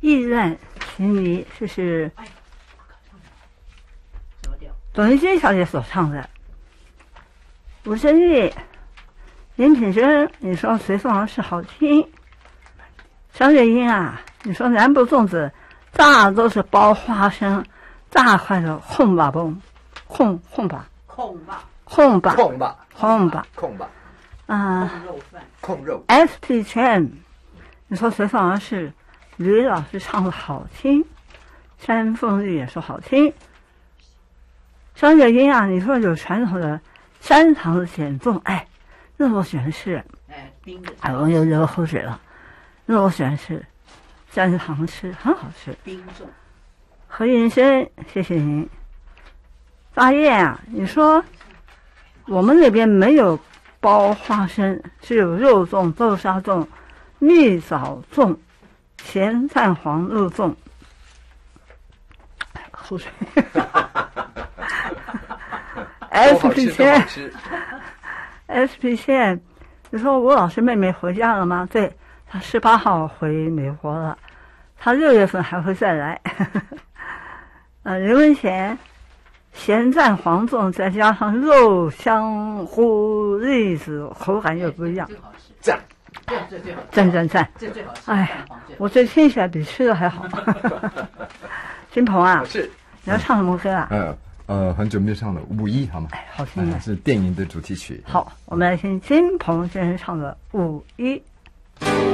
意乱情迷，这是董玉君小姐所唱的。吴珍玉、林品珍，你说随宋而是好听。张月英啊，你说南部粽子炸都是包花生，大块的控吧崩，控吧啊， 控肉 SP 圈，你说随宋而是吕老师唱的好听，山凤玉也说好听。张月英啊，你说有传统的山糖咸粽，哎，那我喜欢吃，哎，我又流口水了。那我喜欢吃蘸糖吃，很好吃。 冰粽。 何云生，谢谢您。大雁啊，你说我们那边没有包花生，只有肉粽、豆沙粽、蜜枣粽、咸蛋黄肉粽。口水。SP 线，你说吴老师妹妹回家了吗？对，她18号回美国了，她6月份还会再来。任文贤，咸蛋黄粽再加上肉香菇栗子，口感又不一样。 赞， 赞！ 这最好吃。 哎呀，我这听起来比吃的还好。金鹏啊， 是你要唱什么歌啊？ 很久没有唱了《5·1》好吗？ 哎，好听的， 是电影的主题曲。 好，我们来听金鹏先生唱的《5·1》。